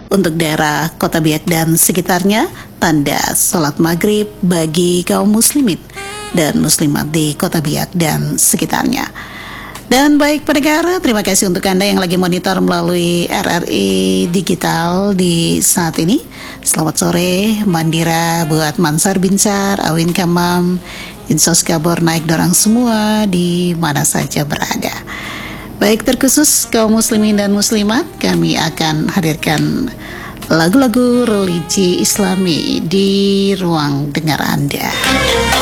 Untuk daerah Kota Biak dan sekitarnya, tanda sholat maghrib bagi kaum muslimin dan muslimat di Kota Biak dan sekitarnya. Dan baik pendengar, terima kasih untuk Anda yang lagi monitor melalui RRI Digital di saat ini. Selamat sore, Mandira buat Mansar Binsar, Awin Kamam, Insos Kabor naik dorang semua di mana saja berada. Baik, terkhusus kaum muslimin dan muslimat, kami akan hadirkan lagu-lagu religi Islami di ruang dengar Anda.